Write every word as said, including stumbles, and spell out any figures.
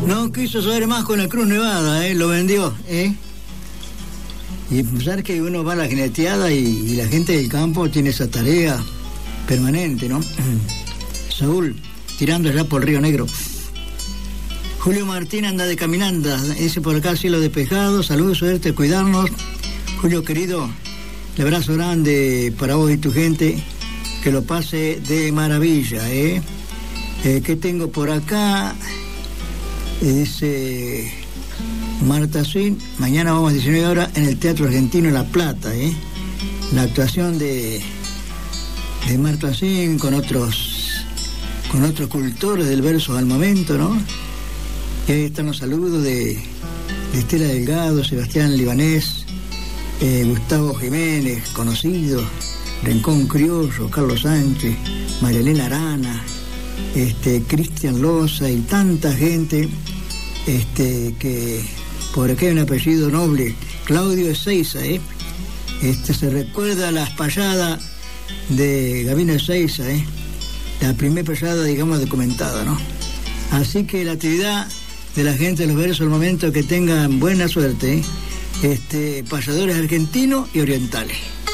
No quiso saber más con la Cruz Nevada, ¿eh? Lo vendió, ¿eh? Y pensar que uno va a la jineteada y, y la gente del campo tiene esa tarea permanente, ¿no? Saúl, tirando allá por Río Negro. Julio Martín anda de caminanda, dice por acá cielo despejado, saludos, suerte, cuidarnos. Julio querido, el abrazo grande para vos y tu gente, que lo pase de maravilla, ¿eh? eh ¿Qué tengo por acá? Dice Marta Swin, mañana vamos a diecinueve horas en el Teatro Argentino en La Plata, ¿eh? La actuación de, de Marta Swin con otros, con otros cultores del verso al momento, ¿no? Y ahí están los saludos de, de Estela Delgado, Sebastián Libanés, eh, Gustavo Jiménez, conocido, Rincón Criollo, Carlos Sánchez, María Elena Arana, este, Cristian Loza y tanta gente, este, que por acá hay un apellido noble, Claudio Ezeiza, ¿eh? Este, se recuerda las payadas de Gabino Ezeiza, ¿eh? La primera payada, digamos, documentada, ¿no? Así que la actividad de la gente de los versos al momento, que tengan buena suerte, ¿eh? Este, payadores argentinos y orientales.